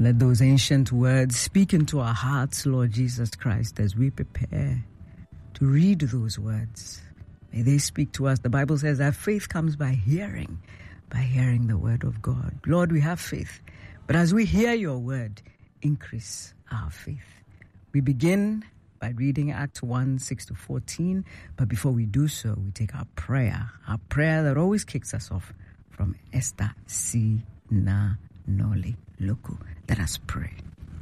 Let those ancient words speak into our hearts, Lord Jesus Christ, as we prepare to read those words. May they speak to us. The Bible says that faith comes by hearing the word of God. Lord, we have faith, but as we hear your word, increase our faith. We begin by reading Acts 1, 6-14, but before we do so, we take our prayer that always kicks us off from Esther C. Na Noli Loku. Let us pray.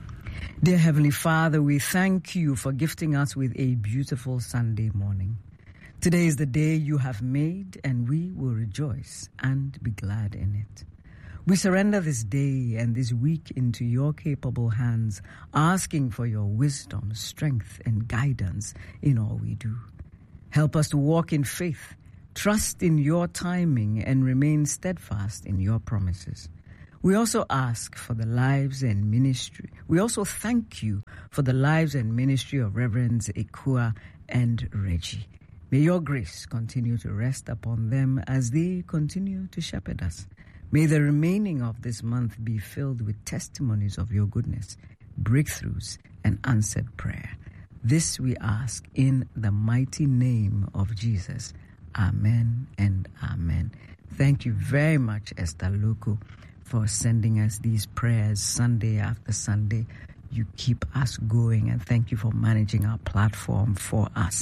Dear Heavenly Father, we thank you for gifting us with a beautiful Sunday morning. Today is the day you have made, and we will rejoice and be glad in it. We surrender this day and this week into your capable hands, asking for your wisdom, strength, and guidance in all we do. Help us to walk in faith, trust in your timing, and remain steadfast in your promises. We also ask for the lives and ministry. We also thank you for the lives and ministry of Reverends Ekua and Reggie. May your grace continue to rest upon them as they continue to shepherd us. May the remaining of this month be filled with testimonies of your goodness, breakthroughs, and answered prayer. This we ask in the mighty name of Jesus. Amen and amen. Thank you very much, Esther Loku, for sending us these prayers Sunday after Sunday. You keep us going, and thank you for managing our platform for us.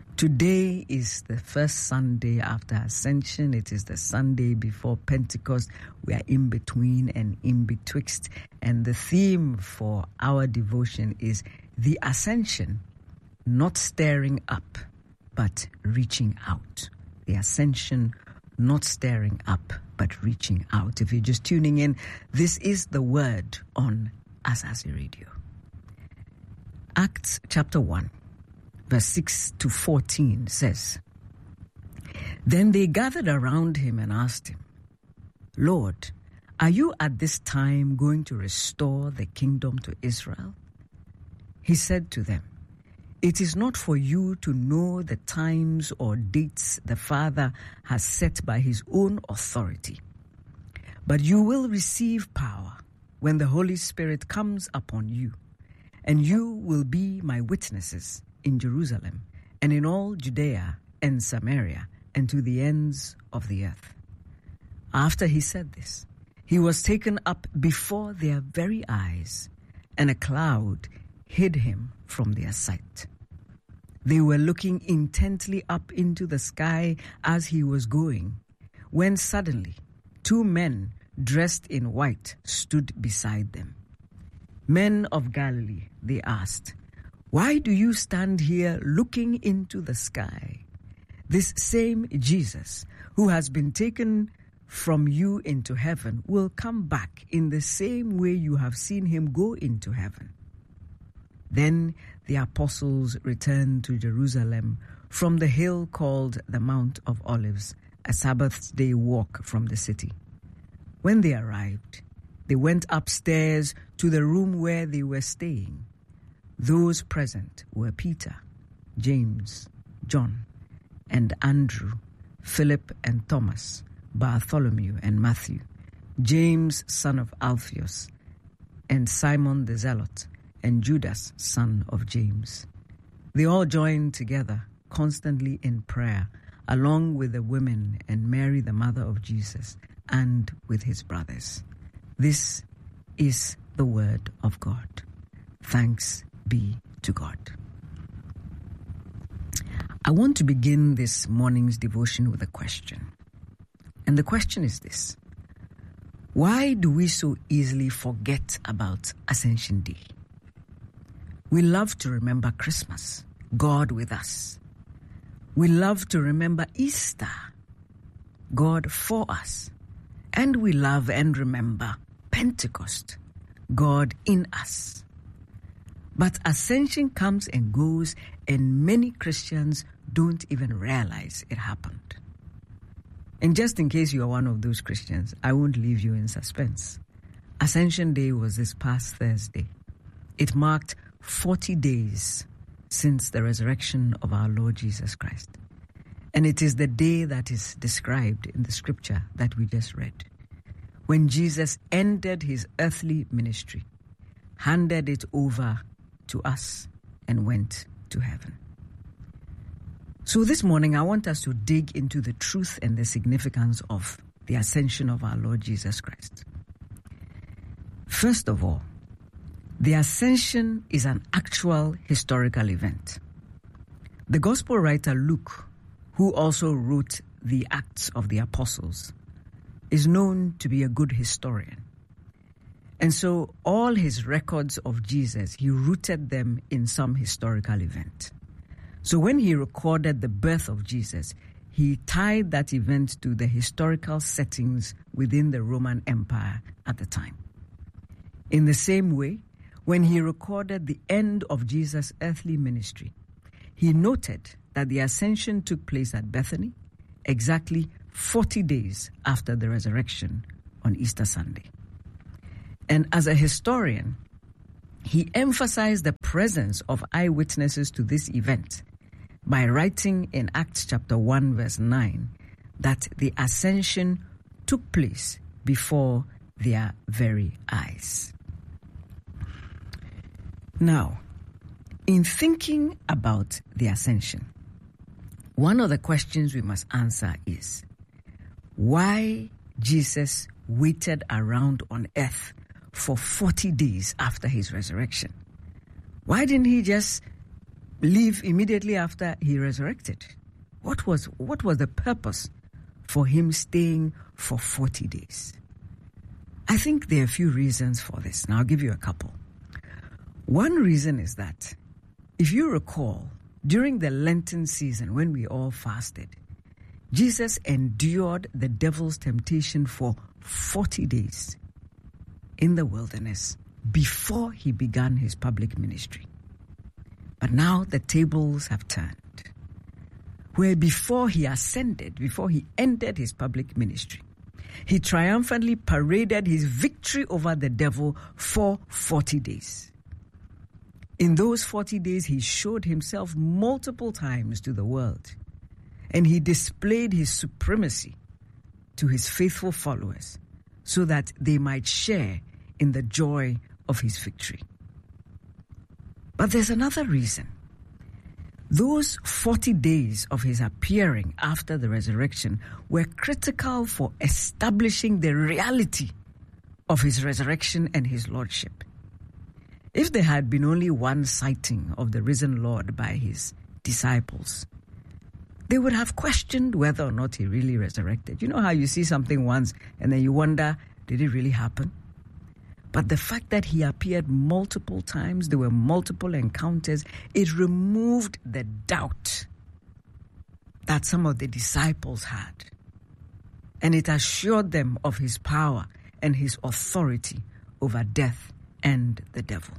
Today is the first Sunday after Ascension. It is the Sunday before Pentecost. We are in between and in betwixt. And the theme for our devotion is the Ascension, not staring up, but reaching out. The Ascension, not staring up, but reaching out. If you're just tuning in, this is the word on Asasi Radio. Acts chapter 1. Verse 6-14 says, Then they gathered around him and asked him, Lord, are you at this time going to restore the kingdom to Israel? He said to them, It is not for you to know the times or dates the Father has set by his own authority, but you will receive power when the Holy Spirit comes upon you, and you will be my witnesses in Jerusalem and in all Judea and Samaria and to the ends of the earth. After he said this, he was taken up before their very eyes, and a cloud hid him from their sight. They were looking intently up into the sky as he was going, when suddenly 2 men dressed in white stood beside them. Men of Galilee, they asked, Why do you stand here looking into the sky? This same Jesus, who has been taken from you into heaven, will come back in the same way you have seen him go into heaven. Then the apostles returned to Jerusalem from the hill called the Mount of Olives, a Sabbath day walk from the city. When they arrived, they went upstairs to the room where they were staying. Those present were Peter, James, John, and Andrew, Philip and Thomas, Bartholomew and Matthew, James, son of Alphaeus, and Simon the Zealot, and Judas, son of James. They all joined together constantly in prayer, along with the women and Mary, the mother of Jesus, and with his brothers. This is the word of God. Thanks be to God. I want to begin this morning's devotion with a question. And the question is this: why do we so easily forget about Ascension Day? We love to remember Christmas, God with us. We love to remember Easter, God for us. And we love and remember Pentecost, God in us. But Ascension comes and goes, and many Christians don't even realize it happened. And just in case you are one of those Christians, I won't leave you in suspense. Ascension Day was this past Thursday. It marked 40 days since the resurrection of our Lord Jesus Christ. And it is the day that is described in the scripture that we just read. When Jesus ended his earthly ministry, handed it over to us, and went to heaven. So this morning, I want us to dig into the truth and the significance of the ascension of our Lord Jesus Christ. First of all, the ascension is an actual historical event. The gospel writer Luke, who also wrote the Acts of the Apostles, is known to be a good historian. And so all his records of Jesus, he rooted them in some historical event. So when he recorded the birth of Jesus, he tied that event to the historical settings within the Roman Empire at the time. In the same way, when he recorded the end of Jesus' earthly ministry, he noted that the ascension took place at Bethany exactly 40 days after the resurrection on Easter Sunday. And as a historian, he emphasized the presence of eyewitnesses to this event by writing in Acts chapter 1 verse 9 that the ascension took place before their very eyes. Now, in thinking about the ascension, one of the questions we must answer is why Jesus waited around on earth for 40 days after his resurrection. Why didn't he just leave immediately after he resurrected? What was the purpose for him staying for 40 days? I think there are a few reasons for this. Now I'll give you a couple. One reason is that, if you recall, during the Lenten season when we all fasted, Jesus endured the devil's temptation for 40 days in the wilderness before he began his public ministry. But now the tables have turned. Where before he ascended, before he ended his public ministry, he triumphantly paraded his victory over the devil for 40 days. In those 40 days, he showed himself multiple times to the world, and he displayed his supremacy to his faithful followers so that they might share in the joy of his victory. But there's another reason. Those 40 days of his appearing after the resurrection were critical for establishing the reality of his resurrection and his lordship. If there had been only one sighting of the risen Lord by his disciples, they would have questioned whether or not he really resurrected. You know how you see something once and then you wonder, did it really happen? But the fact that he appeared multiple times, there were multiple encounters, it removed the doubt that some of the disciples had. And it assured them of his power and his authority over death and the devil.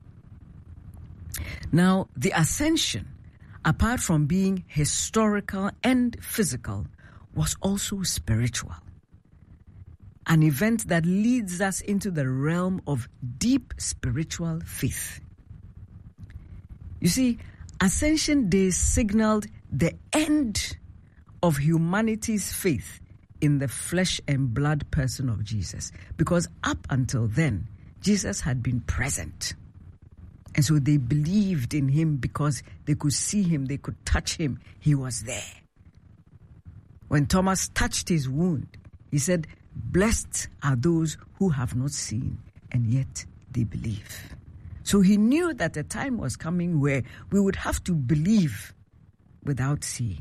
Now, the ascension, apart from being historical and physical, was also spiritual. An event that leads us into the realm of deep spiritual faith. You see, Ascension Day signaled the end of humanity's faith in the flesh and blood person of Jesus. Because up until then, Jesus had been present. And so they believed in him because they could see him, they could touch him. He was there. When Thomas touched his wound, he said, "Blessed are those who have not seen, and yet they believe." So he knew that a time was coming where we would have to believe without seeing.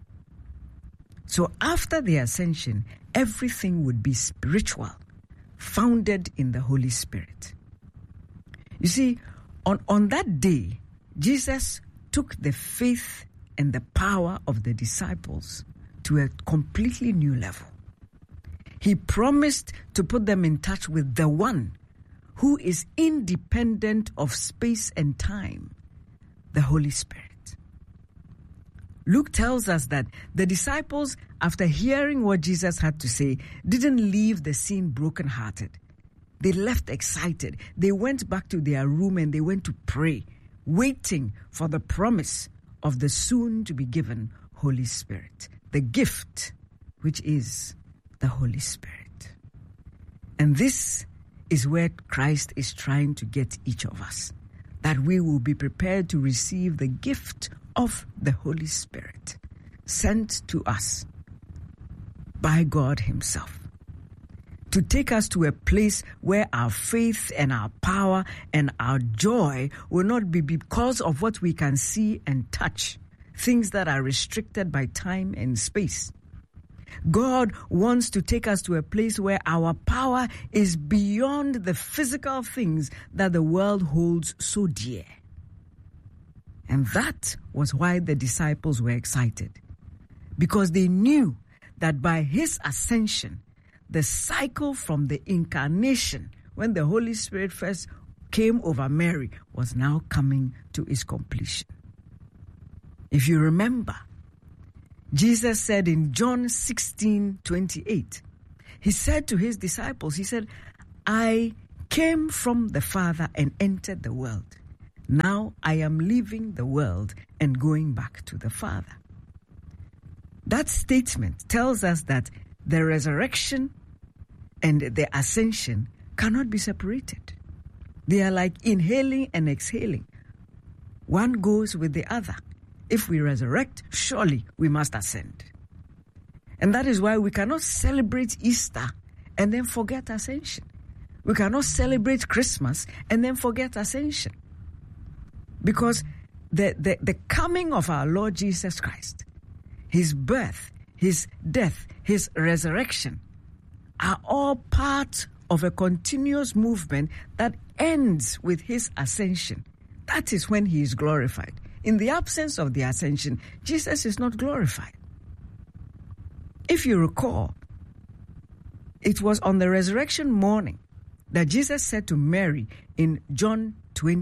So after the ascension, everything would be spiritual, founded in the Holy Spirit. You see, on that day, Jesus took the faith and the power of the disciples to a completely new level. He promised to put them in touch with the one who is independent of space and time, the Holy Spirit. Luke tells us that the disciples, after hearing what Jesus had to say, didn't leave the scene brokenhearted. They left excited. They went back to their room and they went to pray, waiting for the promise of the soon-to-be-given Holy Spirit, the gift which is the Holy Spirit. And this is where Christ is trying to get each of us, that we will be prepared to receive the gift of the Holy Spirit sent to us by God Himself, to take us to a place where our faith and our power and our joy will not be because of what we can see and touch, things that are restricted by time and space. God wants to take us to a place where our power is beyond the physical things that the world holds so dear. And that was why the disciples were excited, because they knew that by His ascension, the cycle from the incarnation, when the Holy Spirit first came over Mary, was now coming to its completion. If you remember, Jesus said in John 16:28, He said to His disciples, He said, I came from the Father and entered the world. Now I am leaving the world and going back to the Father. That statement tells us that the resurrection and the ascension cannot be separated. They are like inhaling and exhaling. One goes with the other. If we resurrect, surely we must ascend. And that is why we cannot celebrate Easter and then forget ascension. We cannot celebrate Christmas and then forget ascension. Because the coming of our Lord Jesus Christ, His birth, His death, His resurrection, are all part of a continuous movement that ends with His ascension. That is when He is glorified. In the absence of the ascension, Jesus is not glorified. If you recall, it was on the resurrection morning that Jesus said to Mary in John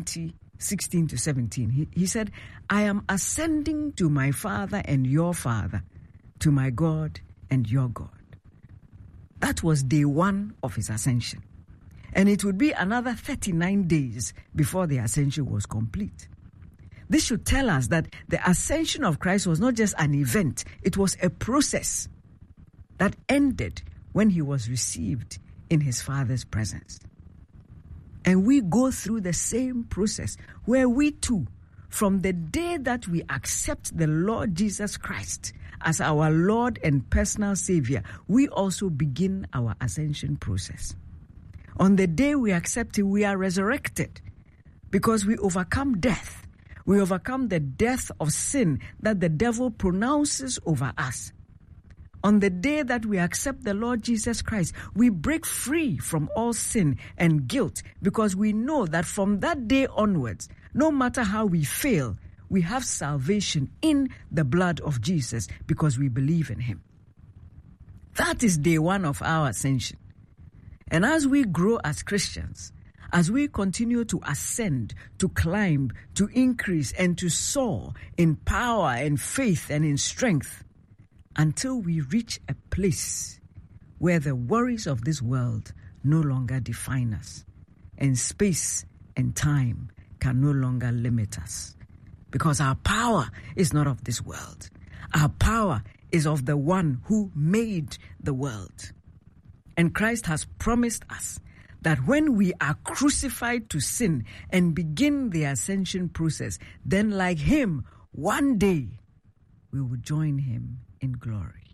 20:16-17, he said, I am ascending to my Father and your Father, to my God and your God. That was day one of His ascension. And it would be another 39 days before the ascension was complete. This should tell us that the ascension of Christ was not just an event, it was a process that ended when He was received in His Father's presence. And we go through the same process where we too, from the day that we accept the Lord Jesus Christ as our Lord and personal Savior, we also begin our ascension process. On the day we accept Him, we are resurrected because we overcome death. We overcome the death of sin that the devil pronounces over us. On the day that we accept the Lord Jesus Christ, we break free from all sin and guilt because we know that from that day onwards, no matter how we fail, we have salvation in the blood of Jesus because we believe in Him. That is day one of our ascension. And as we grow as Christians, as we continue to ascend, to climb, to increase, and to soar in power and faith and in strength, until we reach a place where the worries of this world no longer define us, and space and time can no longer limit us. Because our power is not of this world. Our power is of the one who made the world. And Christ has promised us that when we are crucified to sin and begin the ascension process, then like Him, one day we will join Him in glory.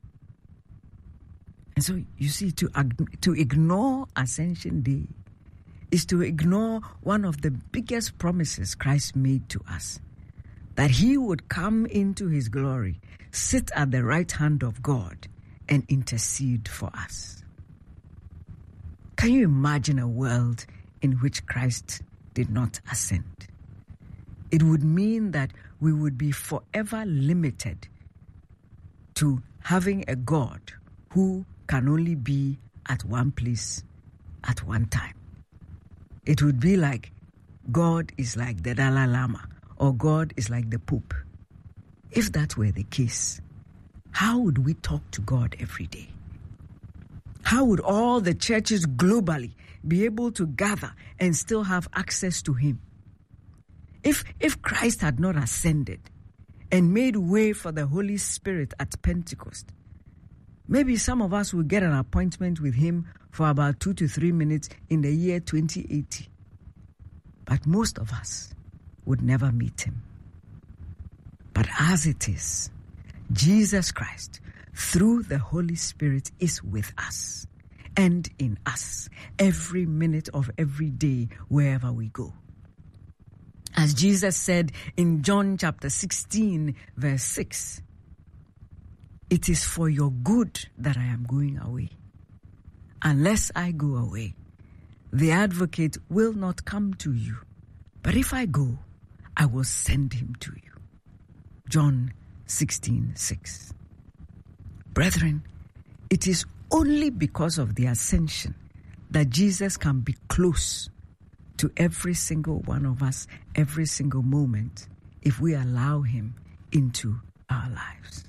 And so you see, to ignore Ascension Day is to ignore one of the biggest promises Christ made to us, that He would come into His glory, sit at the right hand of God, and intercede for us. Can you imagine a world in which Christ did not ascend? It would mean that we would be forever limited to having a God who can only be at one place at one time. It would be like God is like the Dalai Lama or God is like the Pope. If that were the case, how would we talk to God every day? How would all the churches globally be able to gather and still have access to Him? If Christ had not ascended and made way for the Holy Spirit at Pentecost, Maybe some of us will get an appointment with him for about 2 to 3 minutes in the year 2080. But most of us would never meet him. But as it is, Jesus Christ, through the Holy Spirit, is with us and in us every minute of every day, wherever we go. As Jesus said in John chapter 16, verse 6, "It is for your good that I am going away. Unless I go away, the advocate will not come to you. But if I go, I will send him to you." John 16:6. Brethren, it is only because of the ascension that Jesus can be close to every single one of us, every single moment, if we allow him into our lives.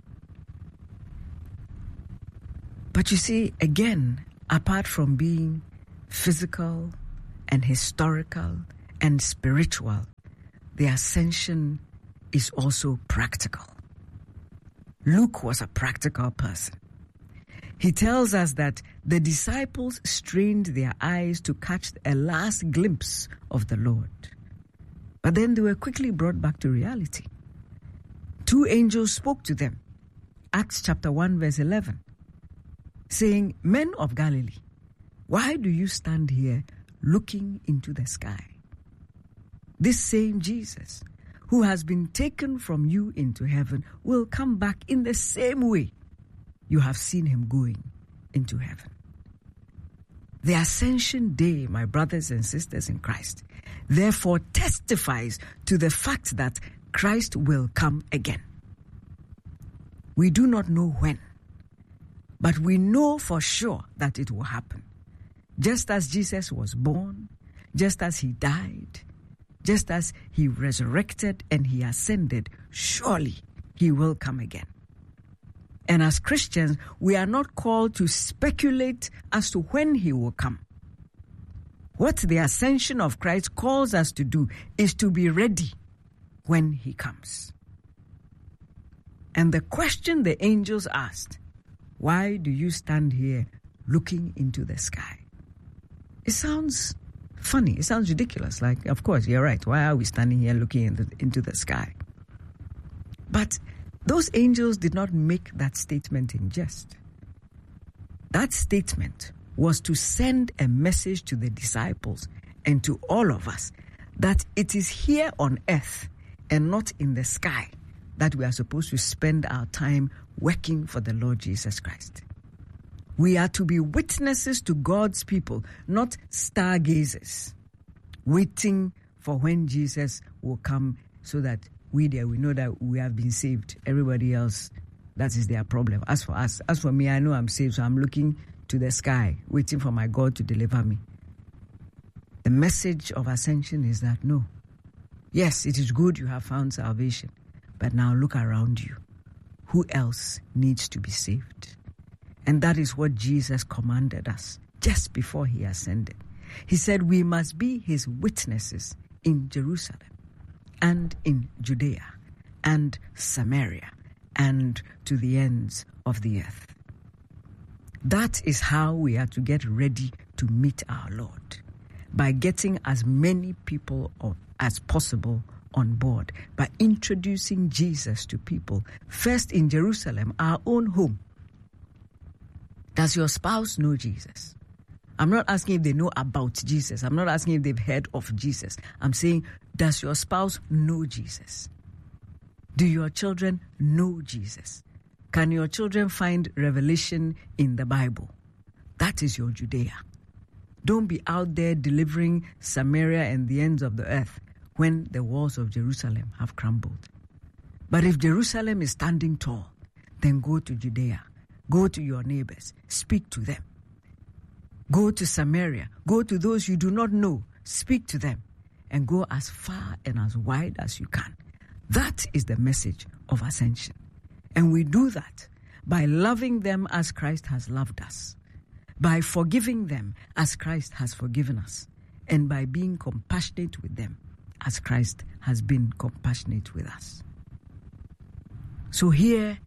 But you see, again, apart from being physical and historical and spiritual, the ascension is also practical. Luke was a practical person. He tells us that the disciples strained their eyes to catch a last glimpse of the Lord. But then they were quickly brought back to reality. 2 angels spoke to them, Acts chapter 1, verse 11, saying, "Men of Galilee, why do you stand here looking into the sky? This same Jesus, who has been taken from you into heaven, will come back in the same way you have seen him going into heaven." The Ascension Day, my brothers and sisters in Christ, therefore testifies to the fact that Christ will come again. We do not know when, but we know for sure that it will happen. Just as Jesus was born, just as he died, just as he resurrected and he ascended, surely he will come again. And as Christians, we are not called to speculate as to when he will come. What the ascension of Christ calls us to do is to be ready when he comes. And the question the angels asked, "Why do you stand here looking into the sky?" It sounds funny. It sounds ridiculous. Like, of course, you're right. Why are we standing here looking into the sky? But those angels did not make that statement in jest. That statement was to send a message to the disciples and to all of us that it is here on earth and not in the sky that we are supposed to spend our time working for the Lord Jesus Christ. We are to be witnesses to God's people, not stargazers, waiting for when Jesus will come so that we know that we have been saved. Everybody else, that is their problem. As for us, as for me, I know I'm saved, so I'm looking to the sky, waiting for my God to deliver me. The message of ascension is that no. Yes, it is good you have found salvation, but now look around you. Who else needs to be saved? And that is what Jesus commanded us just before he ascended. He said we must be his witnesses in Jerusalem and in Judea and Samaria and to the ends of the earth. That is how we are to get ready to meet our Lord, by getting as many people as possible on board, by introducing Jesus to people, first in Jerusalem, our own home. Does your spouse know Jesus? I'm not asking if they know about Jesus. I'm not asking if they've heard of Jesus. I'm saying, does your spouse know Jesus? Do your children know Jesus? Can your children find revelation in the Bible? That is your Judea. Don't be out there delivering Samaria and the ends of the earth when the walls of Jerusalem have crumbled. But if Jerusalem is standing tall, then go to Judea. Go to your neighbors. Speak to them. Go to Samaria. Go to those you do not know. Speak to them. And go as far and as wide as you can. That is the message of ascension. And we do that by loving them as Christ has loved us, by forgiving them as Christ has forgiven us, and by being compassionate with them as Christ has been compassionate with us. So here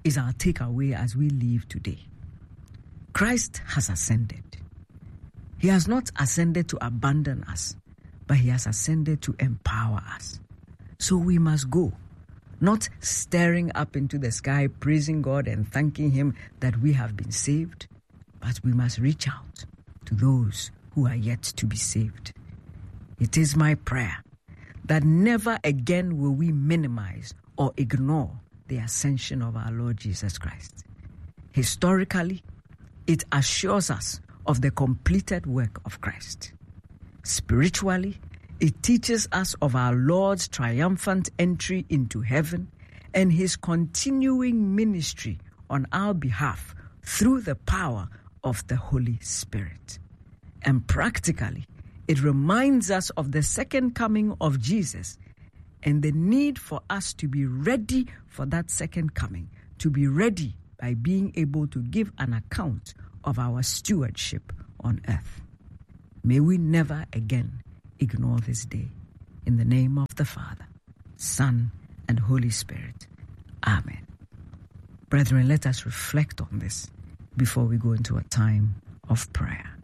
is our takeaway as we leave today. Christ has ascended. He has not ascended to abandon us, but he has ascended to empower us. So we must go, not staring up into the sky, praising God and thanking him that we have been saved, but we must reach out to those who are yet to be saved. It is my prayer that never again will we minimize or ignore the ascension of our Lord Jesus Christ. Historically, it assures us of the completed work of Christ. Spiritually, it teaches us of our Lord's triumphant entry into heaven and his continuing ministry on our behalf through the power of the Holy Spirit. And practically, it reminds us of the second coming of Jesus and the need for us to be ready for that second coming, to be ready by being able to give an account of our stewardship on earth. May we never again ignore this day. In the name of the Father, Son, and Holy Spirit. Amen. Brethren, let us reflect on this before we go into a time of prayer.